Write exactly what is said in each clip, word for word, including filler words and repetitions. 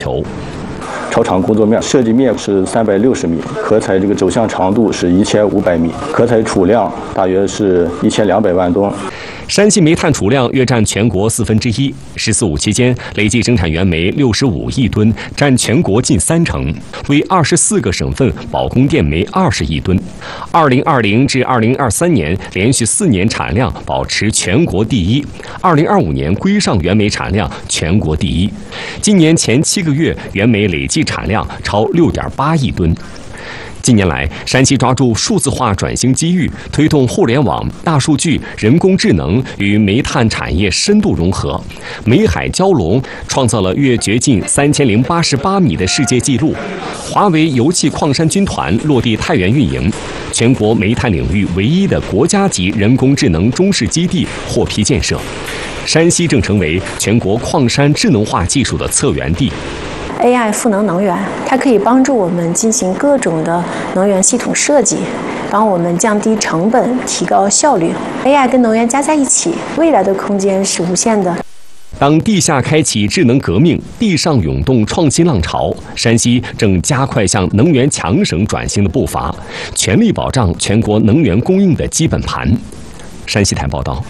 求。 超长工作面设计面是三百六十米，可采这个走向长度是一千五百米，可采储量大约是一千两百万吨。 山西煤炭储量约占全国四分之一，“十四五”期间累计生产原煤六十五亿吨，占全国近三成，为二十四个省份保供电煤二十亿吨。二零二零至二零二三年连续四年产量保持全国第一，二零二五年归上原煤产量全国第一。今年前七个月原煤累计产量超六点八亿吨。近年来，山西抓住数字化转型机遇，推动互联网、大数据、人工智能与煤炭产业深度融合，煤海蛟龙创造了月掘进三千零八十八米的世界纪录。华为油气矿山军团落地太原运营，全国煤炭领域唯一的国家级人工智能中试基地获批建设。山西正成为全国矿山智能化技术的策源地。 A I 赋能能源，它可以帮助我们进行各种的能源系统设计，帮我们降低成本，提高效率。A I 跟能源加在一起，未来的空间是无限的。 当地下开启智能革命，地上涌动创新浪潮，山西正加快向能源强省转型的步伐，全力保障全国能源供应的基本盘。山西台报道。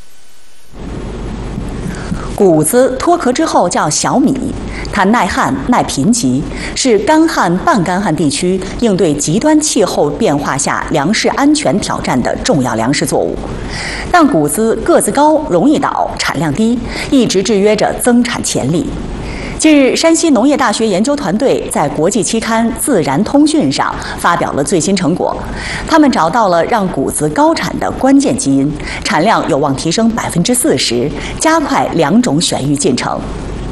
谷子脱壳之后叫小米，它耐旱、耐贫瘠，是干旱、半干旱地区应对极端气候变化下粮食安全挑战的重要粮食作物。但谷子个子高、容易倒、产量低，一直制约着增产潜力。近日，山西农业大学研究团队在国际期刊《自然通讯》上发表了最新成果，他们找到了让谷子高产的关键基因，产量有望提升百分之四十，加快两种选育进程。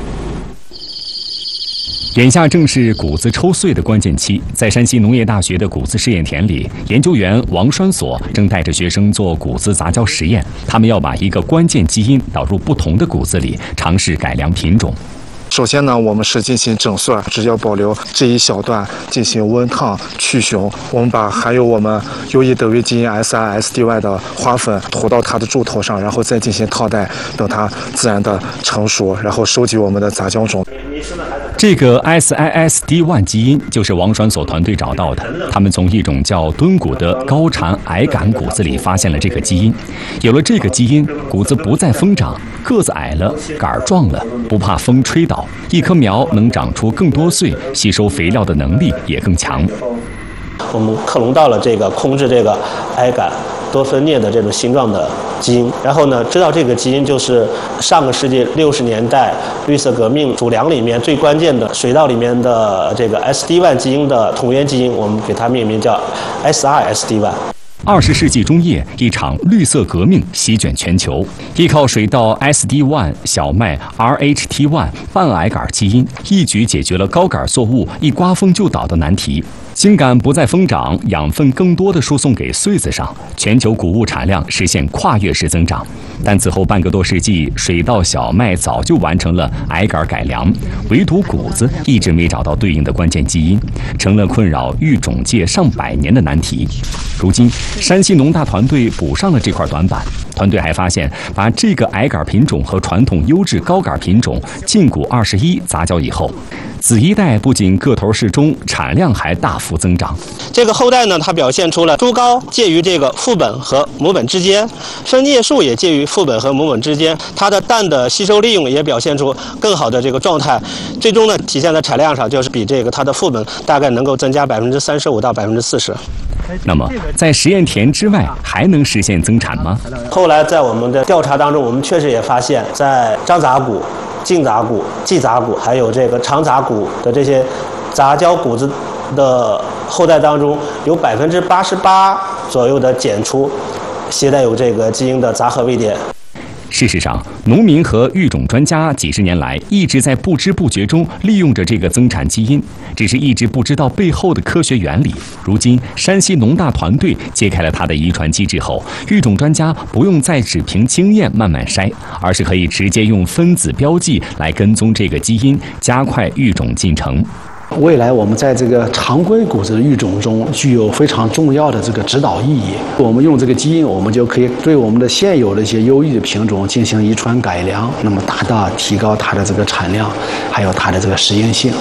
眼下正是谷子抽穗的关键期，在山西农业大学的谷子试验田里，研究员王栓所正带着学生做谷子杂交实验。他们要把一个关键基因导入不同的谷子里，尝试改良品种。 首先呢，我们是进行整穗，只要保留这一小段进行温烫去熊。我们把含有我们优异德维基因 S I S D Y 的花粉涂到它的柱头上，然后再进行套袋，等它自然的成熟，然后收集我们的杂交种。 这个 S I S D Y 基因就是王栓所团队找到的，他们从一种叫敦谷的高产矮杆谷子里发现了这个基因。有了这个基因，谷子不再疯长，个子矮了，杆儿壮了，不怕风吹倒，一棵苗能长出更多穗，吸收肥料的能力也更强。 我们克隆到了这个控制这个矮杆多分裂的这种形状的基因，然后呢，知道这个基因就是上个世纪六十年代绿色革命主粮里面最关键的水稻里面的这个 S D Y 基因的同源基因，我们给它命名叫 S R S D Y。 二十世纪中叶，一场绿色革命席卷全球。依靠水稻 S D Y、小麦 R H T Y 半矮杆基因，一举解决了高杆作物一刮风就倒的难题。茎杆不再疯长，养分更多的输送给穗子上，全球谷物产量实现跨越式增长。但此后半个多世纪，水稻、小麦早就完成了矮杆改良，唯独谷子一直没找到对应的关键基因，成了困扰育种界上百年的难题。如今，山西农大团队补上了这块短板。团队还发现，把这个矮杆品种和传统优质高杆品种劲谷二十一杂交以后，子一代不仅个头适中，产量还大幅增长。 这个后代呢，它表现出了株高介于这个父本和母本之间，分叶数也介于父本和母本之间，它的氮的吸收利用也表现出更好的这个状态。最终呢，体现在产量上，就是比这个它的父本大概能够增加百分之三十五到百分之四十。 那么，在实验田之外，还能实现增产吗？ 后来在我们的调查当中，我们确实也发现，在张杂谷、净杂谷、季杂谷，还有这个长杂谷的这些杂交谷子的后代当中，有百分之八十八左右的检出携带有这个基因的杂合位点。 事实上，农民和育种专家几十年来一直在不知不觉中利用着这个增产基因，只是一直不知道背后的科学原理。如今，山西农大团队揭开了它的遗传机制后，育种专家不用再只凭经验慢慢筛，而是可以直接用分子标记来跟踪这个基因，加快育种进程。 未来我们在这个常规谷子的育种中具有非常重要的这个指导意义。我们用这个基因，我们就可以对我们的现有的一些优异的品种进行遗传改良，那么大大提高它的这个产量，还有它的这个适应性。